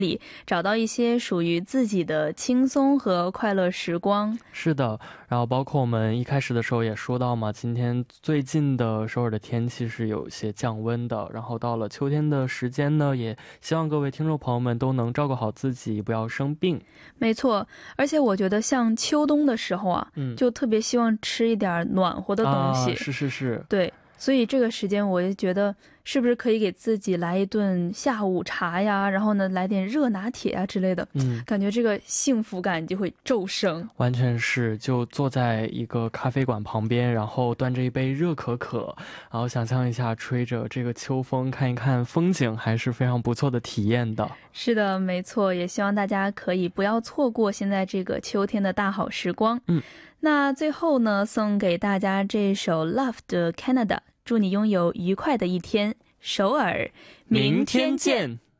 找到一些属于自己的轻松和快乐时光。 是的，然后包括我们一开始的时候也说到嘛，今天最近的首尔的天气是有些降温的，然后到了秋天的时间呢，也希望各位听众朋友们都能照顾好自己，不要生病。 没错，而且我觉得像秋冬的时候啊，就特别希望吃一点暖和的东西。 是是是， 对，所以这个时间我也觉得是不是可以给自己来一顿下午茶呀，然后呢来点热拿铁啊之类的，感觉这个幸福感就会骤升。 完全是，就坐在一个咖啡馆旁边，然后端着一杯热可可，然后想象一下吹着这个秋风，看一看风景，还是非常不错的体验的。 是的，没错，也希望大家可以不要错过现在这个秋天的大好时光。那最后呢，送给大家这首 Love 的 Canada， 祝你拥有愉快的一天，首尔，明天见。